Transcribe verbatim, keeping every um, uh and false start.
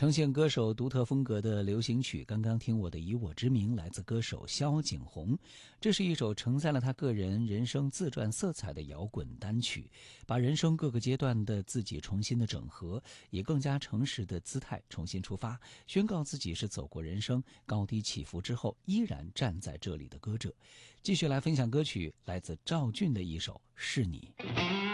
呈现歌手独特风格的流行曲，刚刚听我的以我之名，来自歌手萧景宏。这是一首承载了他个人人生自传色彩的摇滚单曲，把人生各个阶段的自己重新的整合，以更加诚实的姿态重新出发，宣告自己是走过人生高低起伏之后依然站在这里的歌者。继续来分享歌曲，来自赵俊的一首《是你》。